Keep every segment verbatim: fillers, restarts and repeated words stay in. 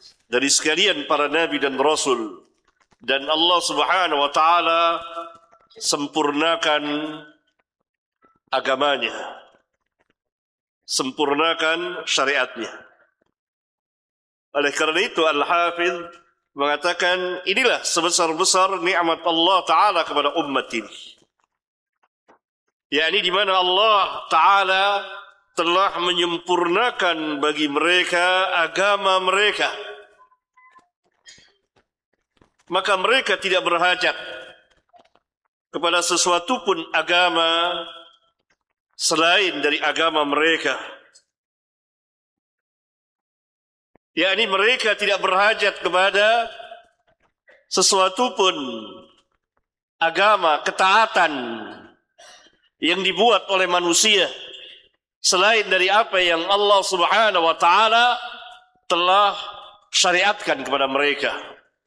dari sekalian para nabi dan rasul, dan Allah Subhanahu wa taala sempurnakan agamanya, sempurnakan syariatnya. Oleh karena itu Al-Hafidh mengatakan inilah sebesar-besar nikmat Allah taala kepada umat ini, yakni di mana Allah taala telah menyempurnakan bagi mereka agama mereka, maka mereka tidak berhajat kepada sesuatu pun agama selain dari agama mereka. Yakni mereka tidak berhajat kepada sesuatu pun agama, ketaatan yang dibuat oleh manusia selain dari apa yang Allah Subhanahu wa taala telah syariatkan kepada mereka.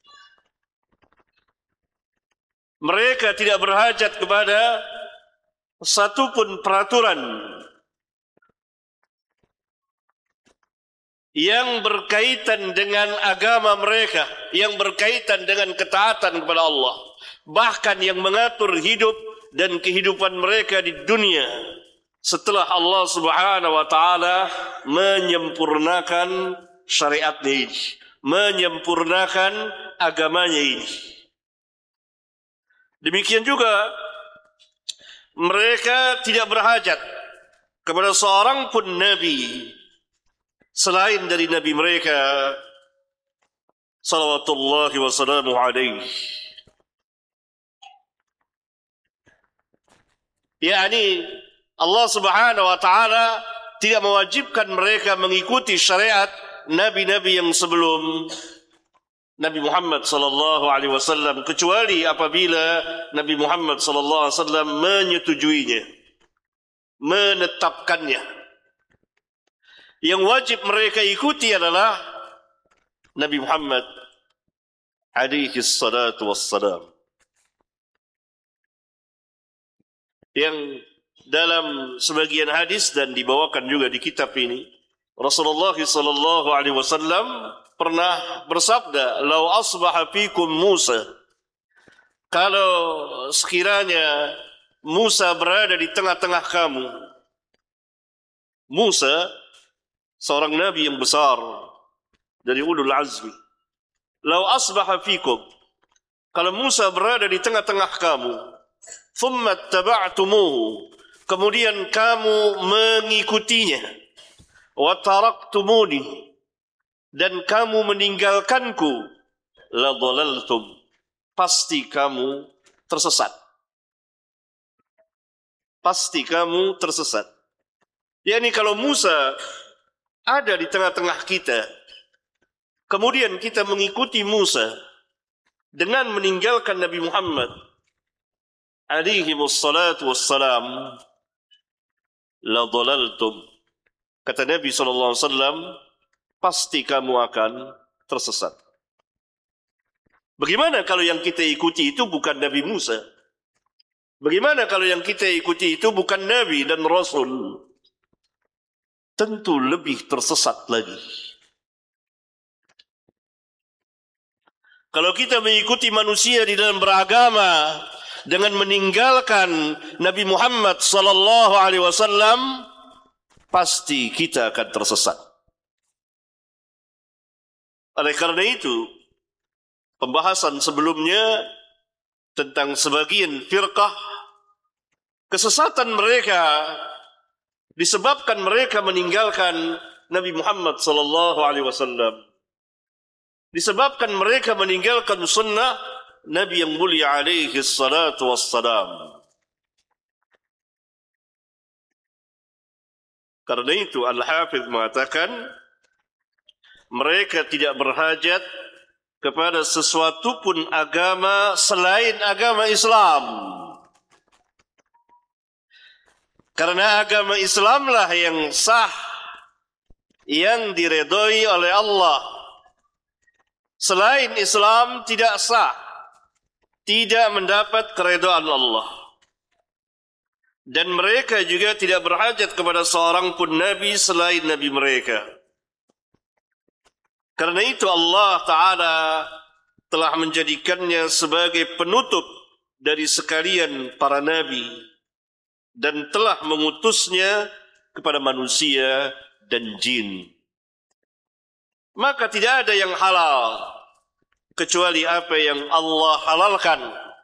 Mereka tidak berhajat kepada satu pun peraturan yang berkaitan dengan agama mereka, yang berkaitan dengan ketaatan kepada Allah, bahkan yang mengatur hidup dan kehidupan mereka di dunia setelah Allah Subhanahu wa taala menyempurnakan syariatnya ini, menyempurnakan agamanya ini. Demikian juga mereka tidak berhajat kepada seorang pun nabi selain dari nabi mereka salawatullahi wassalamu alaihi. yakni Allah Subhanahu wa taala tidak mewajibkan mereka mengikuti syariat nabi-nabi yang sebelum Nabi Muhammad sallallahu alaihi wasallam, kecuali apabila Nabi Muhammad sallallahu alaihi wasallam menyetujuinya, menetapkannya. Yang wajib mereka ikuti adalah Nabi Muhammad alaihi salatu wassalam, yang dalam sebagian hadis dan dibawakan juga di kitab ini, Rasulullah sallallahu alaihi wasallam pernah bersabda, "Lau asbaha fikum Musa," kalau sekiranya Musa berada di tengah-tengah kamu. Musa seorang nabi yang besar dari ulul azmi. "Lau asbaha fikum," kalau Musa berada di tengah-tengah kamu, "thumma taba'tumuhu," kemudian kamu mengikutinya, "wa taraktumuni," dan kamu meninggalkanku, "la dhalaltum," pasti kamu tersesat. Pasti kamu tersesat. yakni kalau Musa ada di tengah-tengah kita, kemudian kita mengikuti Musa dengan meninggalkan Nabi Muhammad alaihi wassalatu wassalam, "la dhalaltum," kata Nabi sallallahu alaihi wasallam, pasti kamu akan tersesat. Bagaimana kalau yang kita ikuti itu bukan Nabi Musa? Bagaimana kalau yang kita ikuti itu bukan Nabi dan Rasul? Tentu lebih tersesat lagi. Kalau kita mengikuti manusia di dalam beragama dengan meninggalkan Nabi Muhammad sallallahu alaihi wasallam, pasti kita akan tersesat. Oleh karena itu, pembahasan sebelumnya tentang sebagian firqah, kesesatan mereka disebabkan mereka meninggalkan Nabi Muhammad sallallahu alaihi wasallam. Disebabkan mereka meninggalkan sunnah Nabi yang mulia alaihi salatu wassalam. Karena itu Al-Hafidh mengatakan mereka tidak berhajat kepada sesuatu pun agama selain agama Islam. Karena agama Islamlah yang sah, yang diredai oleh Allah. Selain Islam tidak sah, tidak mendapat keredaan Allah. Dan mereka juga tidak berhajat kepada seorang pun Nabi selain Nabi mereka. Karena itu Allah Ta'ala telah menjadikannya sebagai penutup dari sekalian para nabi dan telah mengutusnya kepada manusia dan jin. Maka tidak ada yang halal kecuali apa yang Allah halalkan,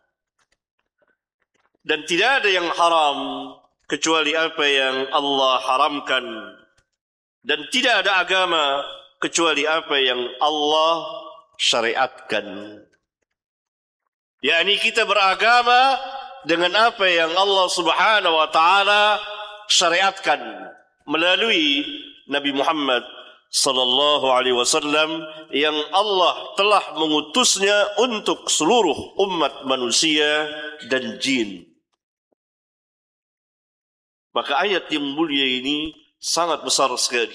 dan tidak ada yang haram kecuali apa yang Allah haramkan, dan tidak ada agama kecuali apa yang Allah syariatkan. Yakni kita beragama dengan apa yang Allah Subhanahu wa taala syariatkan melalui Nabi Muhammad sallallahu alaihi wasallam yang Allah telah mengutusnya untuk seluruh umat manusia dan jin. Maka ayat yang mulia ini sangat besar sekali.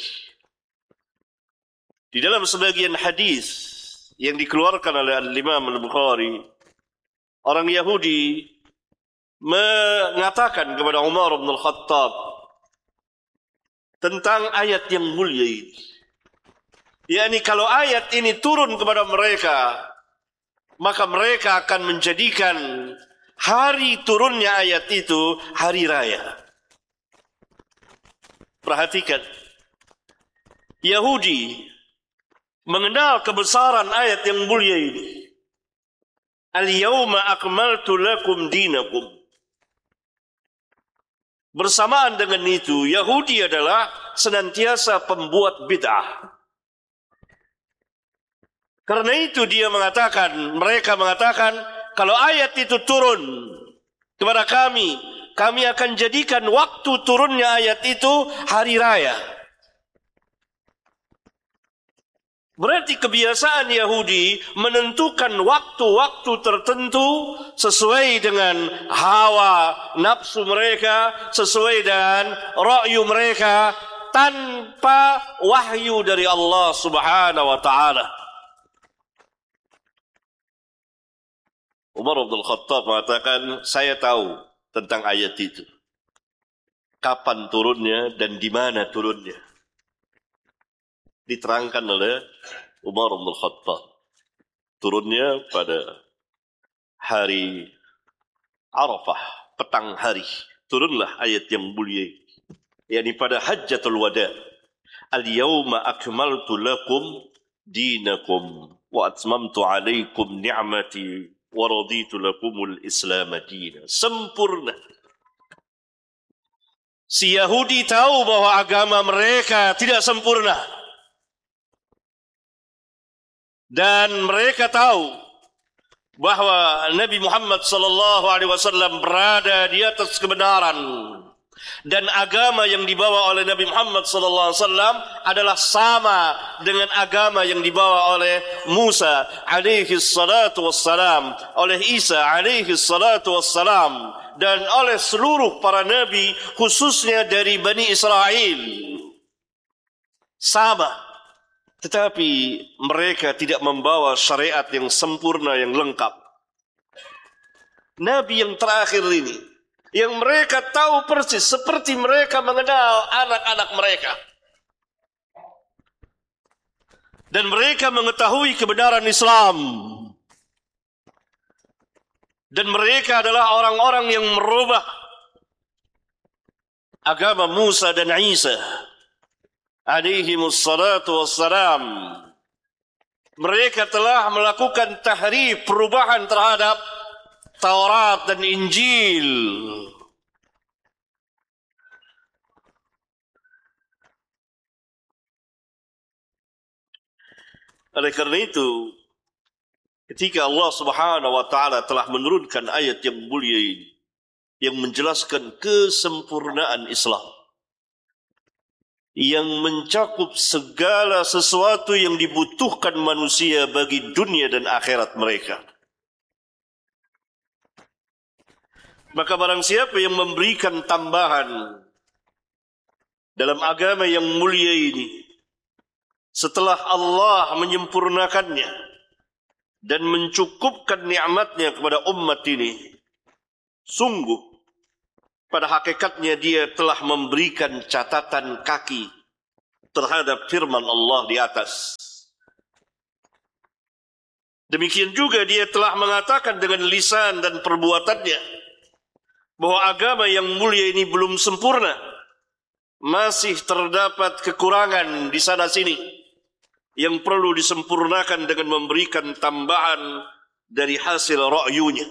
Di dalam sebagian hadis yang dikeluarkan oleh Al-Imam Al-Bukhari, orang Yahudi mengatakan kepada Umar bin Al-Khattab tentang ayat yang mulia ini. yakni kalau ayat ini turun kepada mereka, maka mereka akan menjadikan hari turunnya ayat itu hari raya. Perhatikan, Yahudi mengenal kebesaran ayat yang mulia ini. Al-yawma akmaltu lakum dinakum. Bersamaan dengan itu, Yahudi adalah senantiasa pembuat bid'ah. Karena itu dia mengatakan, mereka mengatakan, kalau ayat itu turun kepada kami, kami akan jadikan waktu turunnya ayat itu hari raya. Berarti kebiasaan Yahudi menentukan waktu-waktu tertentu sesuai dengan hawa nafsu mereka, sesuai dengan ra'yu mereka, tanpa wahyu dari Allah Subhanahu wa taala. Umar bin Khattab mengatakan, saya tahu tentang ayat itu, kapan turunnya dan di mana turunnya. Diterangkan oleh Umar bin Khattab, turunnya pada hari Arafah, petang hari, turunlah ayat yang mulia, yakni pada Hajjatul Wada. Al-yawma akmaltu lakum dinakum wa atmamtu alaikum ni'mati wa raditu lakumul Islam dina. Sempurna. Si Yahudi tahu bahwa agama mereka tidak sempurna. Dan mereka tahu bahwa Nabi Muhammad sallallahu alaihi wasallam berada di atas kebenaran, dan agama yang dibawa oleh Nabi Muhammad sallallahu alaihi wasallam adalah sama dengan agama yang dibawa oleh Musa alaihi salatu wassalam, oleh Isa alaihi salatu wassalam, dan oleh seluruh para nabi, khususnya dari Bani Israel. Sama. Tetapi mereka tidak membawa syariat yang sempurna, yang lengkap. Nabi yang terakhir ini, yang mereka tahu persis, seperti mereka mengenal anak-anak mereka. Dan mereka mengetahui kebenaran Islam. Dan mereka adalah orang-orang yang merubah agama Musa dan Isa alaihimus salatu wassalam. Mereka telah melakukan tahrif, perubahan terhadap Taurat dan Injil. Oleh karena itu, ketika Allah Subhanahu wa taala telah menurunkan ayat yang mulia ini, yang menjelaskan kesempurnaan Islam, yang mencakup segala sesuatu yang dibutuhkan manusia bagi dunia dan akhirat mereka, maka barang siapa yang memberikan tambahan dalam agama yang mulia ini, setelah Allah menyempurnakannya dan mencukupkan nikmatnya kepada umat ini, sungguh pada hakikatnya dia telah memberikan catatan kaki terhadap firman Allah di atas. Demikian juga dia telah mengatakan dengan lisan dan perbuatannya bahwa agama yang mulia ini belum sempurna. Masih terdapat kekurangan di sana sini yang perlu disempurnakan dengan memberikan tambahan dari hasil ra'yunya.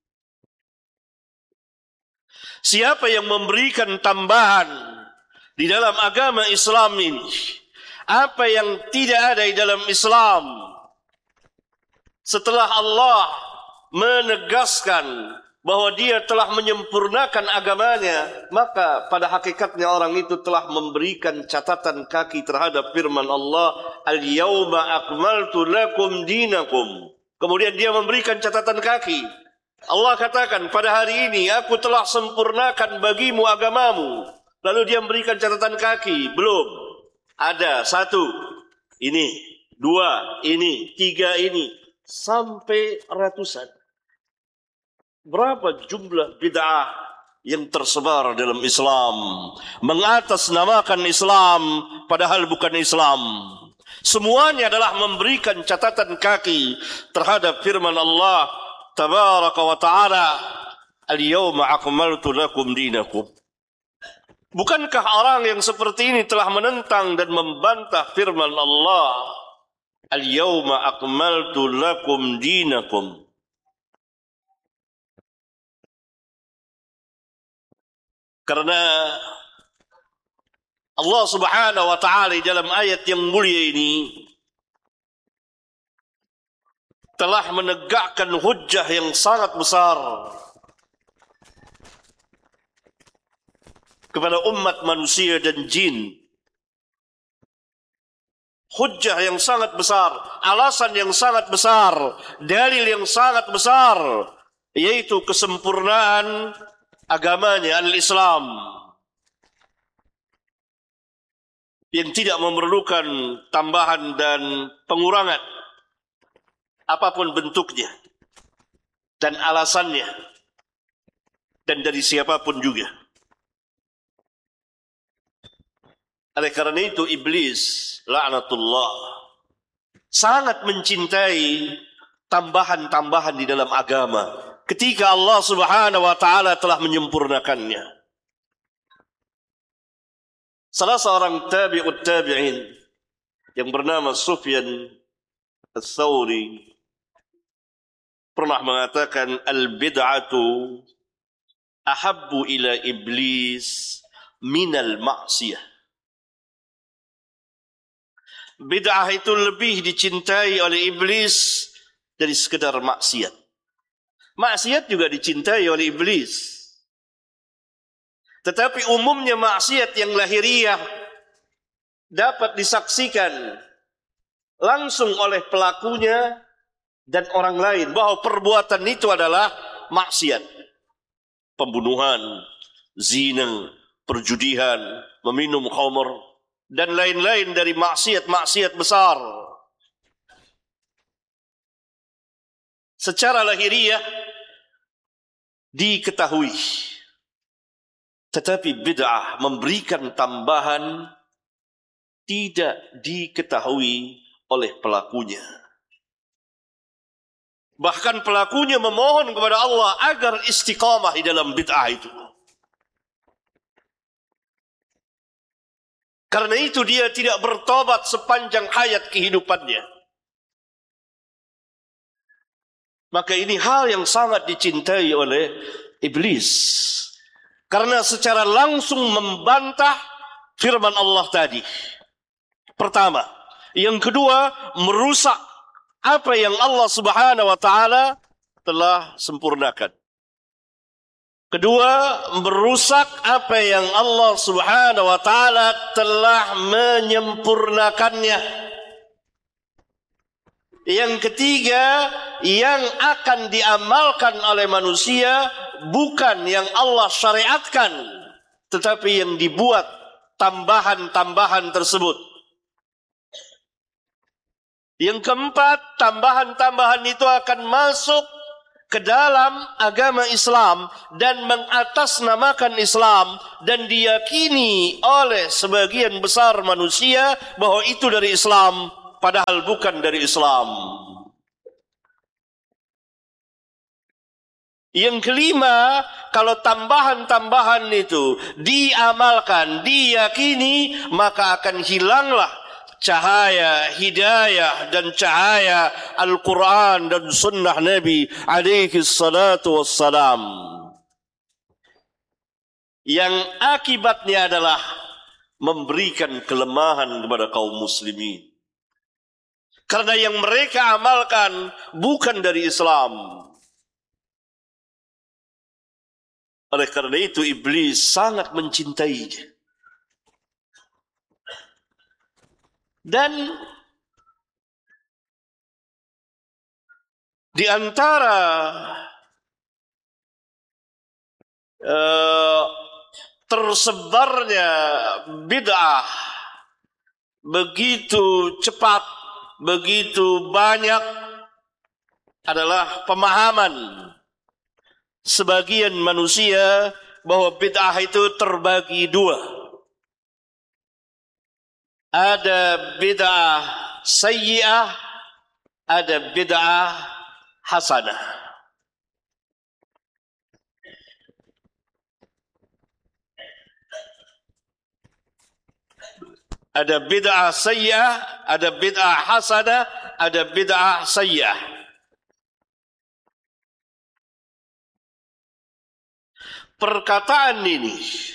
Siapa yang memberikan tambahan di dalam agama Islam ini, apa yang tidak ada di dalam Islam, setelah Allah menegaskan bahwa dia telah menyempurnakan agamanya, maka pada hakikatnya orang itu telah memberikan catatan kaki terhadap firman Allah, Al-yawma akmaltu lakum dinakum. Kemudian dia memberikan catatan kaki. Allah katakan, pada hari ini aku telah sempurnakan bagimu agamamu. Lalu dia memberikan catatan kaki. Belum. Ada satu, ini, dua, ini, tiga, ini, sampai ratusan. Berapa jumlah bid'ah yang tersebar dalam Islam, mengatasnamakan Islam padahal bukan Islam. Semuanya adalah memberikan catatan kaki terhadap firman Allah tabaraka wa ta'ala, Al-yawma akmaltu lakum dinakum. Bukankah orang yang seperti ini telah menentang dan membantah firman Allah, Al-yawma akmaltu lakum dinakum? Karena Allah subhanahu wa ta'ala dalam ayat yang mulia ini telah menegakkan hujjah yang sangat besar kepada umat manusia dan jin. Hujjah yang sangat besar, alasan yang sangat besar, dalil yang sangat besar, yaitu kesempurnaan agamanya al-Islam yang tidak memerlukan tambahan dan pengurangan apapun bentuknya dan alasannya dan dari siapapun juga. Oleh karena itu iblis laknatullah sangat mencintai tambahan-tambahan di dalam agama ketika Allah subhanahu wa ta'ala telah menyempurnakannya. Salah seorang tabi'ut tabi'in yang bernama Sufyan Ats-Tsauri pernah mengatakan, al-bid'atu ahabbu ila iblis minal ma'siyah. Bid'ah itu lebih dicintai oleh iblis dari sekedar maksiat. Maksiat juga dicintai oleh iblis. Tetapi umumnya maksiat yang lahiriah dapat disaksikan langsung oleh pelakunya dan orang lain bahwa perbuatan itu adalah maksiat. Pembunuhan, zina, perjudian, meminum khamr, dan lain-lain dari maksiat-maksiat besar. Secara lahiriah diketahui, tetapi bid'ah memberikan tambahan tidak diketahui oleh pelakunya. Bahkan pelakunya memohon kepada Allah agar istiqamah di dalam bid'ah itu. Karena itu dia tidak bertobat sepanjang hayat kehidupannya. Maka ini hal yang sangat dicintai oleh iblis. Karena secara langsung membantah firman Allah tadi. Pertama. Yang kedua, merusak apa yang Allah subhanahu wa ta'ala telah sempurnakan. Kedua, merusak apa yang Allah subhanahu wa ta'ala telah menyempurnakannya. Yang ketiga, yang akan diamalkan oleh manusia bukan yang Allah syariatkan, tetapi yang dibuat tambahan-tambahan tersebut. Yang keempat, tambahan-tambahan itu akan masuk ke dalam agama Islam dan mengatasnamakan Islam dan diyakini oleh sebagian besar manusia bahwa itu dari Islam, padahal bukan dari Islam. Yang kelima, kalau tambahan-tambahan itu diamalkan, diyakini, maka akan hilanglah cahaya hidayah dan cahaya Al-Quran dan sunnah Nabi alaihi salatu wassalam. Yang akibatnya adalah memberikan kelemahan kepada kaum muslimin. Karena yang mereka amalkan bukan dari Islam. Oleh karena itu iblis sangat mencintainya. Dan di antara uh, tersebarnya bid'ah begitu cepat, begitu banyak adalah pemahaman sebagian manusia bahwa bid'ah itu terbagi dua. Ada bid'ah sayyi'ah, ada bid'ah hasanah. Ada bid'ah sayyi'ah, ada bid'ah hasanah, ada bid'ah sayyi'ah. Perkataan ini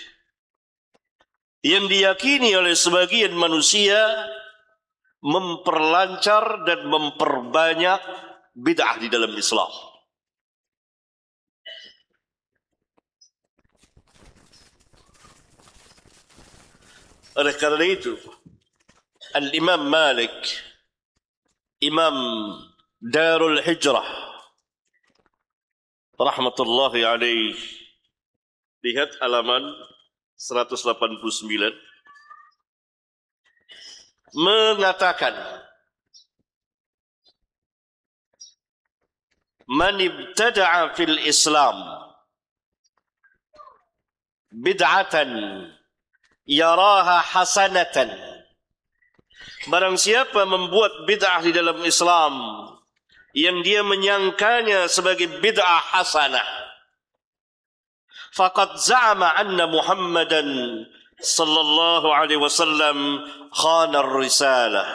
yang diyakini oleh sebagian manusia memperlancar dan memperbanyak bid'ah di dalam Islam. Oleh karena itu, Al-Imam Malik, Imam Darul Hijrah, rahmatullahi alaih, lihat halaman seratus delapan puluh sembilan, mengatakan, man ibtada'a fil Islam bid'atan yaraha hasanatan, barang siapa membuat bid'ah di dalam Islam yang dia menyangkanya sebagai bid'ah hasanah, faqad za'ama anna Muhammadan sallallahu alaihi wasallam khana ar-risalah,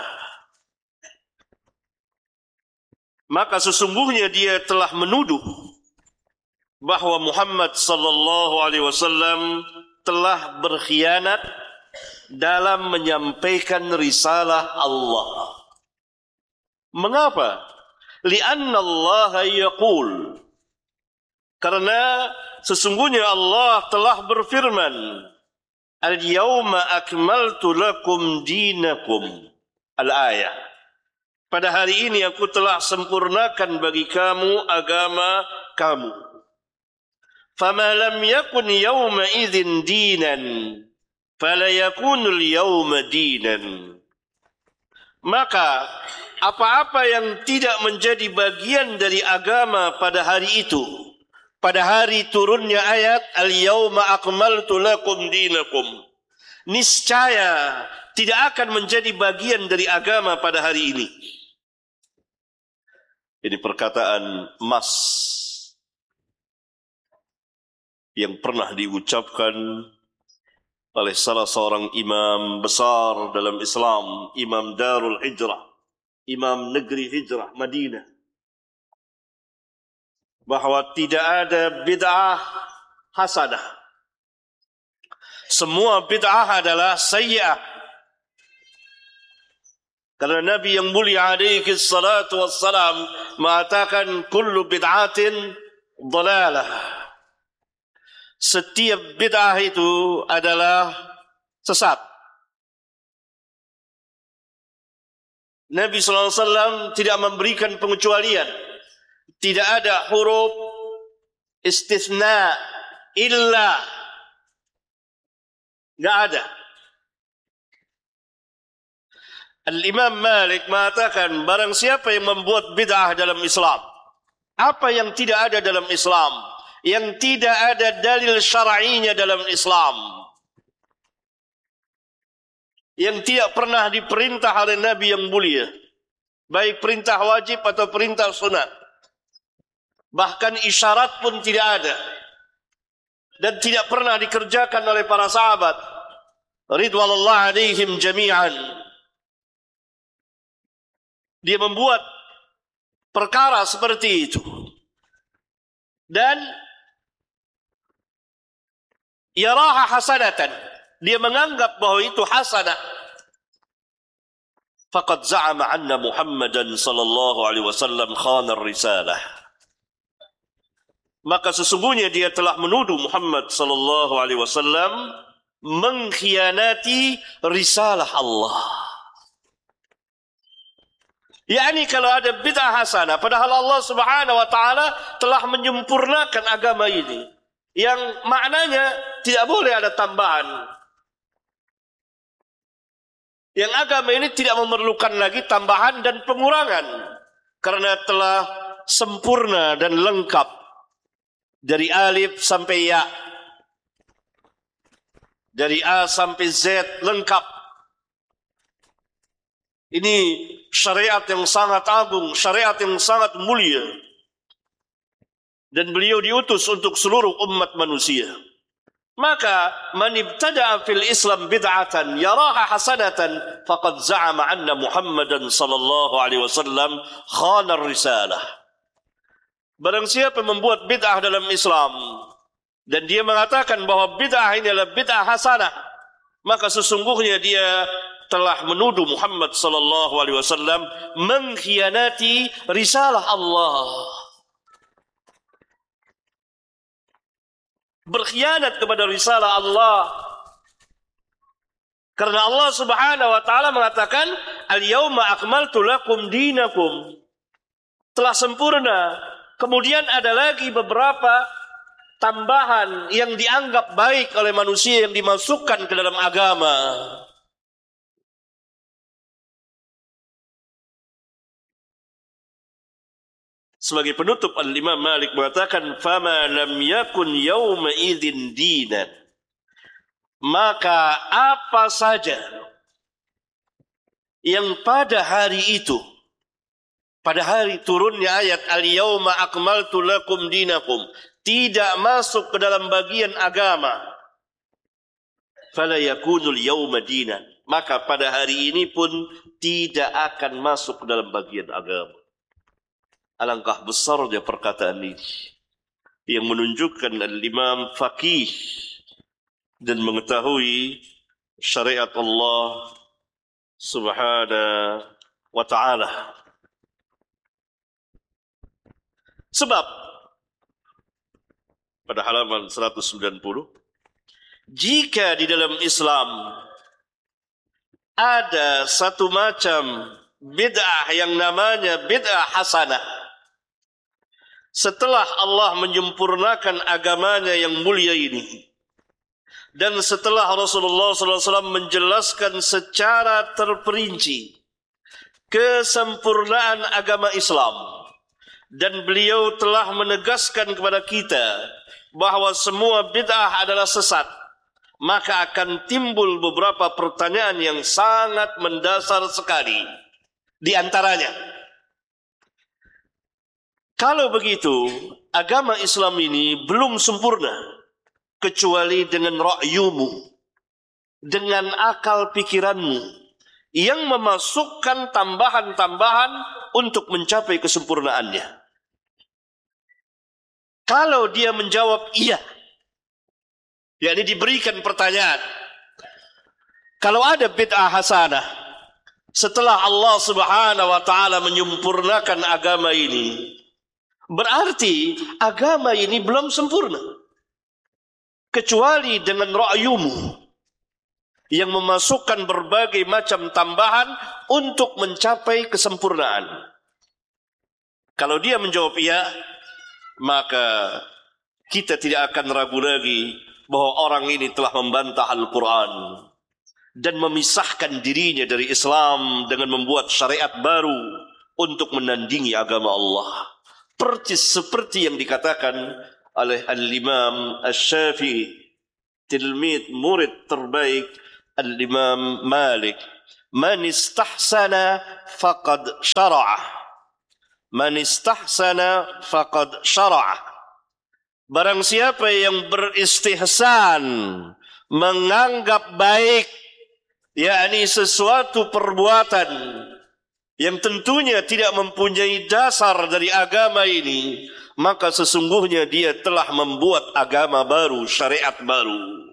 maka sesungguhnya dia telah menuduh bahwa Muhammad sallallahu alaihi wasallam telah berkhianat dalam menyampaikan risalah Allah. Mengapa? Li'anna Allah yaqul, karena sesungguhnya Allah telah berfirman, al-yawma akmaltu lakum dinakum, al-ayah, pada hari ini aku telah sempurnakan bagi kamu agama kamu. Fama lam yakun yawma idzin dinan fala yakunul yawma dinan, maka apa-apa yang tidak menjadi bagian dari agama pada hari itu, pada hari turunnya ayat al-yawma akmaltu lakum dinakum, niscaya tidak akan menjadi bagian dari agama pada hari ini. Ini perkataan emas yang pernah diucapkan oleh salah seorang imam besar dalam Islam, Imam Darul Hijrah, Imam Negeri Hijrah Madinah, bahwa tidak ada bid'ah hasanah. Semua bid'ah adalah sayyi'ah. Karena Nabi yang mulia alaihi salatu wassalam mengatakan kullu bid'atin dhalalah. Setiap bid'ah itu adalah sesat. Nabi sallallahu alaihi wasallam tidak memberikan pengecualian. Tidak ada huruf istithna, illa. Tidak ada. Al-Imam Malik mengatakan, barang siapa yang membuat bid'ah dalam Islam, apa yang tidak ada dalam Islam, yang tidak ada dalil syar'inya dalam Islam, yang tidak pernah diperintah oleh Nabi yang mulia, baik perintah wajib atau perintah sunat, Bahkan isyarat pun tidak ada. Dan tidak pernah dikerjakan oleh para sahabat ridwanullah alaihim jami'an. Dia membuat perkara seperti itu. Dan yaraha hasanatan, dia menganggap bahwa itu hasanah. Faqad za'ama anna Muhammadan sallallahu alaihi wasallam khana ar-risalah. Maka sesungguhnya dia telah menuduh Muhammad sallallahu alaihi wasallam mengkhianati risalah Allah. yakni kalau ada bid'ah hasanah, padahal Allah Subhanahu wa taala telah menyempurnakan agama ini, yang maknanya tidak boleh ada tambahan. Yang agama ini tidak memerlukan lagi tambahan dan pengurangan, karena telah sempurna dan lengkap. Dari alif sampai ya, dari A sampai Z, lengkap. Ini syariat yang sangat agung, syariat yang sangat mulia. Dan beliau diutus untuk seluruh umat manusia. Maka man ibtada'a fil Islam bid'atan yaraha hasanatan faqad za'ama anna Muhammadan sallallahu alaihi wasallam khana ar-risalah. Barang siapa membuat bid'ah dalam Islam dan dia mengatakan bahwa bid'ah ini adalah bid'ah hasanah, maka sesungguhnya dia telah menuduh Muhammad sallallahu alaihi wasallam mengkhianati risalah Allah. Berkhianat kepada risalah Allah. Karena Allah Subhanahu wa taala mengatakan, "Al-yauma akmaltu lakum dinakum." Telah sempurna. Kemudian ada lagi beberapa tambahan yang dianggap baik oleh manusia yang dimasukkan ke dalam agama. Sebagai penutup, Al-Imam Malik mengatakan, "Fama lam yakun yawma idzin dinan." Maka apa saja yang pada hari itu, pada hari turunnya ayat Al-Yawma akmaltu lakum dinakum, tidak masuk ke dalam bagian agama, fala yakunul yawma dinan, maka pada hari ini pun tidak akan masuk ke dalam bagian agama. Alangkah besarnya perkataan ini, yang menunjukkan Al-Imam faqih dan mengetahui syariat Allah Subhanahu wa ta'ala. Sebab pada halaman seratus sembilan puluh, jika di dalam Islam ada satu macam bid'ah yang namanya bid'ah hasanah, setelah Allah menyempurnakan agamanya yang mulia ini, dan setelah Rasulullah sallallahu alaihi wasallam menjelaskan secara terperinci kesempurnaan agama Islam, dan beliau telah menegaskan kepada kita bahawa semua bid'ah adalah sesat, maka akan timbul beberapa pertanyaan yang sangat mendasar sekali. Di antaranya, kalau begitu, agama Islam ini belum sempurna kecuali dengan ra'yumu, dengan akal pikiranmu yang memasukkan tambahan-tambahan untuk mencapai kesempurnaannya. Kalau dia menjawab iya, yakni diberikan pertanyaan, kalau ada bid'ah hasanah setelah Allah Subhanahu wa taala menyempurnakan agama ini, berarti agama ini belum sempurna kecuali dengan ra'yumu yang memasukkan berbagai macam tambahan untuk mencapai kesempurnaan. Kalau dia menjawab iya, maka kita tidak akan ragu lagi bahwa orang ini telah membantah Al-Quran dan memisahkan dirinya dari Islam dengan membuat syariat baru untuk menandingi agama Allah. Persis seperti yang dikatakan oleh Al-Imam Asy-Syafi'i, tilmid murid terbaik Al-Imam Malik, "Man istahsana faqad syara'a, Man istahsana faqad syara'a. Barang siapa yang beristihsan, menganggap baik, yakni sesuatu perbuatan yang tentunya tidak mempunyai dasar dari agama ini, maka sesungguhnya dia telah membuat agama baru, syariat baru.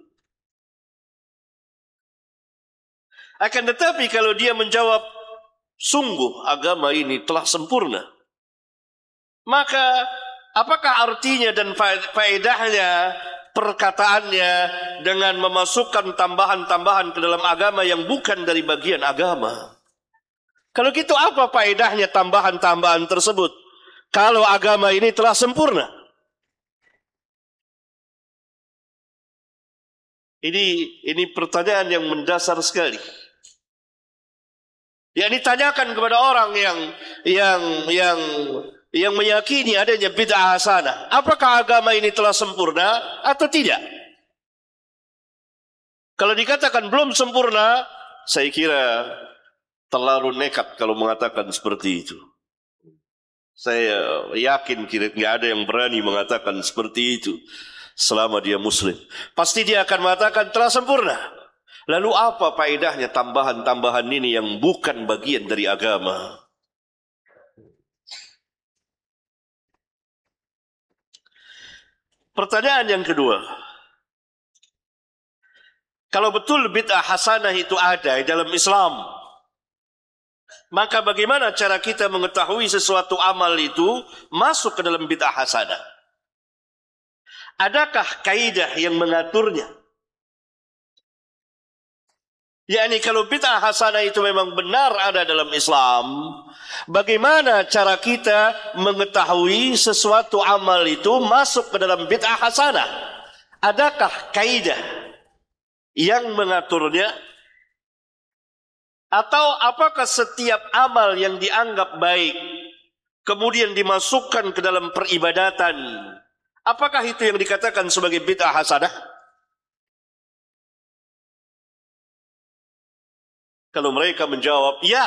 Akan tetapi kalau dia menjawab, sungguh agama ini telah sempurna, maka apakah artinya dan faedahnya perkataannya dengan memasukkan tambahan-tambahan ke dalam agama yang bukan dari bagian agama? Kalau gitu apa faedahnya tambahan-tambahan tersebut kalau agama ini telah sempurna? Ini ini pertanyaan yang mendasar sekali. Yang ditanyakan kepada orang yang yang yang yang meyakini adanya bid'ah hasanah, apakah agama ini telah sempurna atau tidak? Kalau dikatakan belum sempurna, saya kira terlalu nekat kalau mengatakan seperti itu. Saya yakin kira nggak ada yang berani mengatakan seperti itu selama dia muslim. Pasti dia akan mengatakan telah sempurna. Lalu apa faedahnya tambahan-tambahan ini yang bukan bagian dari agama? Pertanyaan yang kedua, kalau betul bid'ah hasanah itu ada di dalam Islam, maka bagaimana cara kita mengetahui sesuatu amal itu masuk ke dalam bid'ah hasanah? Adakah kaidah yang mengaturnya? Yakni kalau bid'ah hasanah itu memang benar ada dalam Islam, bagaimana cara kita mengetahui sesuatu amal itu masuk ke dalam bid'ah hasanah? Adakah kaidah yang mengaturnya? Atau apakah setiap amal yang dianggap baik kemudian dimasukkan ke dalam peribadatan, apakah itu yang dikatakan sebagai bid'ah hasanah? Kalau mereka menjawab ya,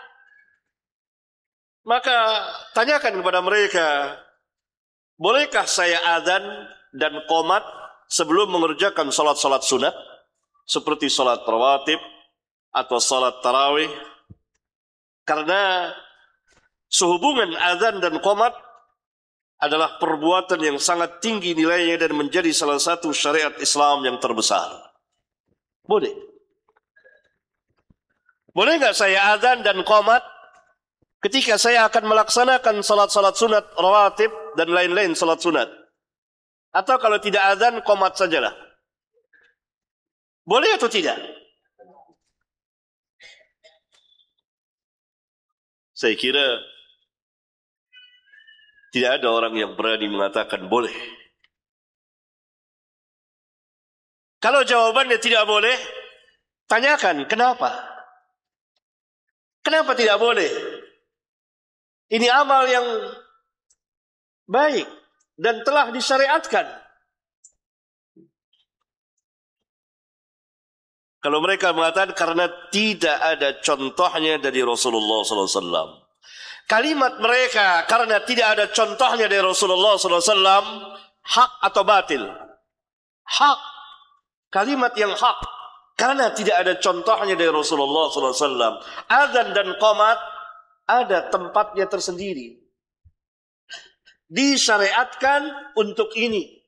maka tanyakan kepada mereka, bolehkah saya adzan dan qomat sebelum mengerjakan salat-salat sunat seperti salat rawatib atau salat tarawih? Karena sehubungan adzan dan qomat adalah perbuatan yang sangat tinggi nilainya dan menjadi salah satu syariat Islam yang terbesar. Boleh. Boleh enggak saya adzan dan qomat ketika saya akan melaksanakan salat-salat sunat rawatib dan lain-lain salat sunat? Atau kalau tidak adzan, qomat sajalah? Boleh atau tidak? Saya kira tidak ada orang yang berani mengatakan boleh. Kalau jawabannya tidak boleh, tanyakan kenapa? Kenapa tidak boleh? Ini amal yang baik dan telah disyariatkan. Kalau mereka mengatakan karena tidak ada contohnya dari Rasulullah sallallahu alaihi wasallam. Kalimat mereka karena tidak ada contohnya dari Rasulullah sallallahu alaihi wasallam hak atau batil? Hak. Kalimat yang hak. Karena tidak ada contohnya dari Rasulullah sallallahu alaihi wasallam. Adzan dan qomat ada tempatnya tersendiri. Disyariatkan untuk ini.